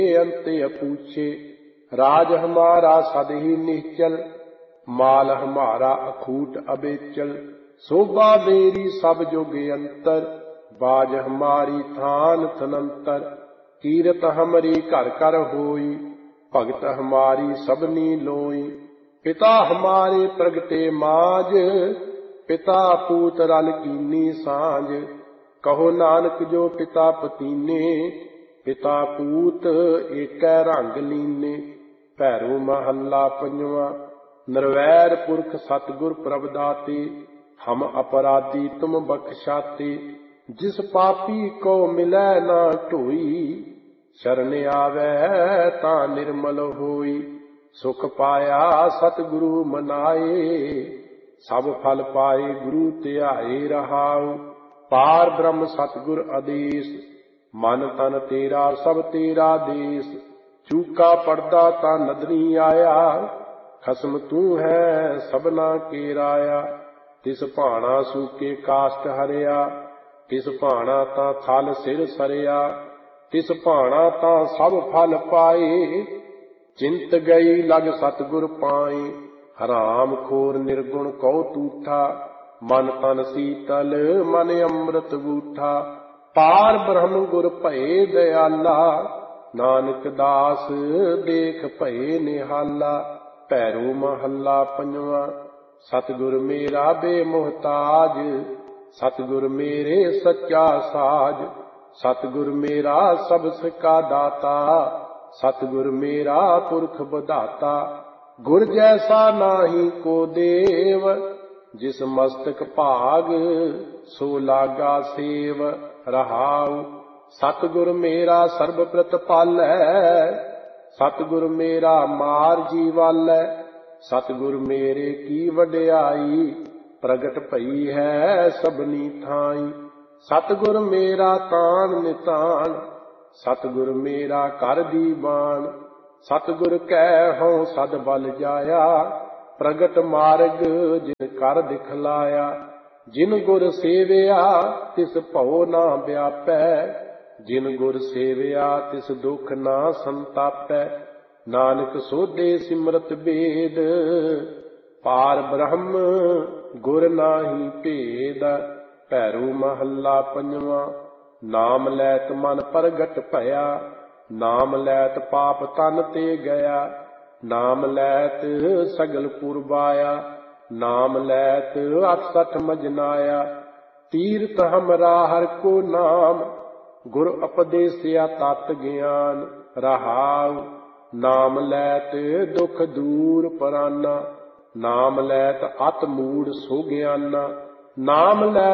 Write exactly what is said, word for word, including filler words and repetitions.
अंत्य पूछे। राज हमारा सद ही निश्चल, माल हमारा अखूट अबेचल। शोभा मेरी सब जुग अंतर, बाज हमारी थान थनंतर। कीरत हमारी घर कर होई, भगत हमारी सबनी लोई। पिता हमारे प्रगटे माज, पिता पूत रल कीनी सांझ। कहो नानक जो पिता पतीने, पिता पूत एकै रंग लीने। भैरो महला पंजवा। निर्वैर पुरख सतगुर प्रभ दाते, हम अपराधी तुम बख्शाते। जिस पापी को मिलै ना ढोई, शरण आवे ता निर्मल होई। सुख पाया सतगुरु मनाए, सब फल पाए गुरु ध्याए रहाउ। पार ब्रह्म सतगुर आदेश, मन तन तेरा सब तेरा देश। चूका पड़दा ता नदरी आया, खसम तू है सबना के राया। तिस भाना सूके काष्ट हरिया, तिस भाना ता थल सिर सरिया। तिस भाना ता सब फल पाए, चिंत गई लग सतगुर पाए। हराम खोर निर्गुण कौ तूठा, मन तन शीतल मन अमृत बूठा। पार ब्रह्म गुर भये दयाला, नानक दास देख भये निहाला। भैरो महला पंजवा। सतगुर मेरा बेमुहताज, सतगुर मेरे सच्चा साज। सतगुर मेरा सबस का दाता, सतगुर मेरा पुरख बधाता। गुर जैसा नाहि को देव, जिस मस्तक भाग सो लागा सेव रहाउ। सतगुर मेरा सर्ब प्रतिपालै, सतगुर मेरा मार जीवालै। सतगुर मेरे की वड्याई, प्रगट भई है सबनी थाई। सतगुर मेरा तान नितान, सतगुर मेरा कर दीवान। सतगुर कै हों सद बल जाया, प्रगट मार्ग जिन कर दिखलाया। जिन गुर सेविया तिस भਉ ना व्यापै, जिन गुर सेविया तिस दुख ना संतापै। नानक सोधे सिमरत बेद, पार ब्रह्म गुर नाहि भेद। भैरो महला पंजवा। नाम लैत मन प्रगट भया, नाम लैत पाप तन ते गया। नाम लैत सगल पुरबाया, नाम लैत अठसठ मजनाया। तीर्थ हमरा हर को नाम, गुर उपदेसिया तत ज्ञान रहाउ। नाम लैत दुख दूर पराना, नाम लैत अत मूढ़ सो ज्ञाना। नाम लैत